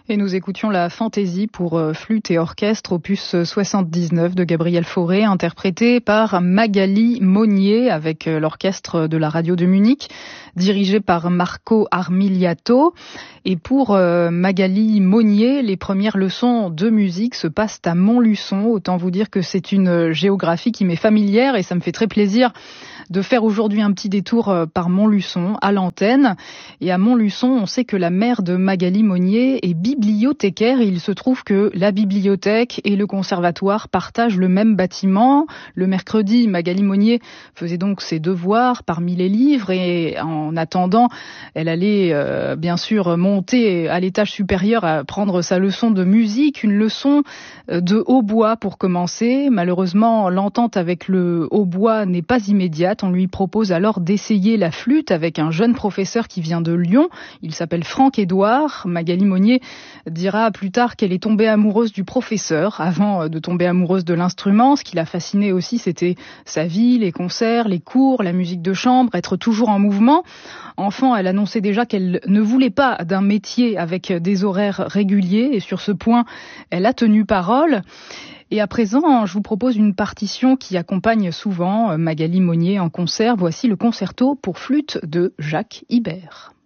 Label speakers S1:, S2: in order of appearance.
S1: Et nous écoutions la fantaisie pour flûte et orchestre, opus 79 de Gabriel Fauré, interprétée par Magali Monnier avec l'orchestre de la radio de Munich, dirigé par Marco Armigliato. Et pour Magali Monnier, les premières leçons de musique se passent à Montluçon. Autant vous dire que c'est une géographie qui m'est familière et ça me fait très plaisir de faire aujourd'hui un petit détour par Montluçon à l'antenne. Et à Montluçon, on sait que la mère de Magali Monnier est bibliothécaire. Il se trouve que la bibliothèque et le conservatoire partagent le même bâtiment. Le mercredi, Magali Monnier faisait donc ses devoirs parmi les livres et en attendant, elle allait bien sûr monter à l'étage supérieur à prendre sa leçon de musique, une leçon de hautbois pour commencer. Malheureusement, l'entente avec le hautbois n'est pas immédiate. On lui propose alors d'essayer la flûte avec un jeune professeur qui vient de Lyon. Il s'appelle Franck Édouard. Magali Monnier dira plus tard qu'elle est tombée amoureuse du professeur avant de tomber amoureuse de l'instrument. Ce qui l'a fascinée aussi, c'était sa vie, les concerts, les cours, la musique de chambre, être toujours en mouvement. Enfant, elle annonçait déjà qu'elle ne voulait pas d'un métier avec des horaires réguliers et sur ce point, elle a tenu parole. Et à présent, je vous propose une partition qui accompagne souvent Magali Monnier en concert. Voici le concerto pour flûte de Jacques Ibert.